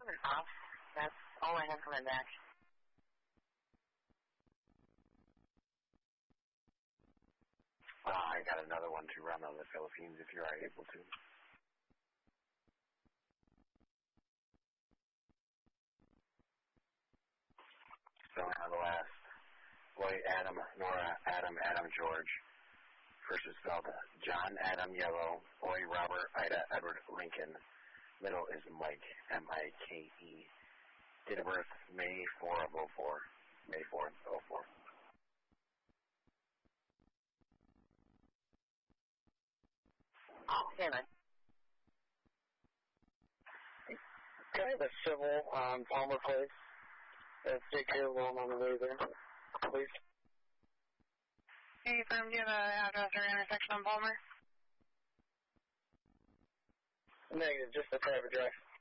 Off. That's all I have coming back. I got another one to run on the Philippines if you are able to. So now the last. Boy, Adam, Nora, Adam, Adam, George. First is spelled John, Adam, Yellow. Boy, Robert, Ida, Edward, Lincoln. Middle is Mike, M-I-K-E. Date of birth, May 4 of 04. May 4th of 04. Hannah. Can I have a civil on Palmer Place? Take care of one on the way there, please. Can you confirm, do you have an address or intersection on Palmer? Negative, just the private drive.